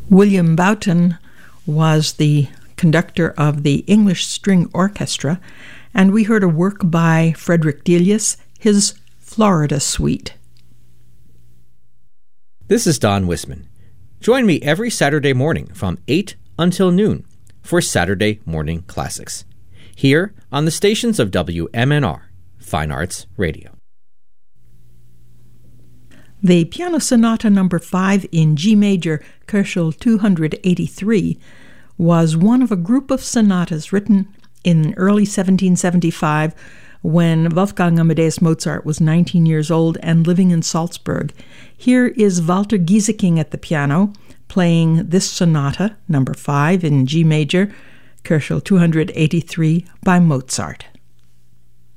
William Boughton was the conductor of the English String Orchestra, and we heard a work by Frederick Delius, his Florida Suite. This is Don Wisman. Join me every Saturday morning from 8 until noon for Saturday Morning Classics, here on the stations of WMNR, Fine Arts Radio. The Piano Sonata No. 5 in G major, Köchel 283, was one of a group of sonatas written in early 1775 when Wolfgang Amadeus Mozart was 19 years old and living in Salzburg. Here is Walter Gieseking at the piano, playing this sonata, No. 5 in G major, Köchel 283, by Mozart.